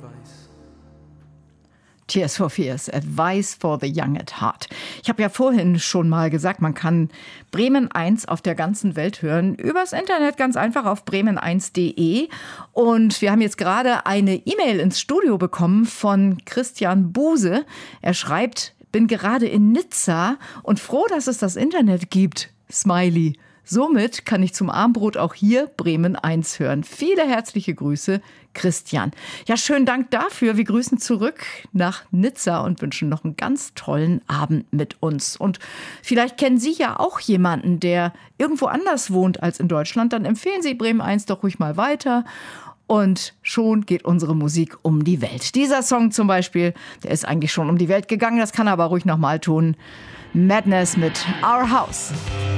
Tears for Fears, Advice for the Young at Heart. Ich habe ja vorhin schon mal gesagt, man kann Bremen 1 auf der ganzen Welt hören. Übers Internet ganz einfach auf bremen1.de. Und wir haben jetzt gerade eine E-Mail ins Studio bekommen von Christian Buse. Er schreibt, bin gerade in Nizza und froh, dass es das Internet gibt. Smiley. Somit kann ich zum Abendbrot auch hier Bremen 1 hören. Viele herzliche Grüße, Christian. Ja, schönen Dank dafür. Wir grüßen zurück nach Nizza und wünschen noch einen ganz tollen Abend mit uns. Und vielleicht kennen Sie ja auch jemanden, der irgendwo anders wohnt als in Deutschland. Dann empfehlen Sie Bremen 1 doch ruhig mal weiter. Und schon geht unsere Musik um die Welt. Dieser Song zum Beispiel, der ist eigentlich schon um die Welt gegangen. Das kann er aber ruhig noch mal tun. Madness mit Our House.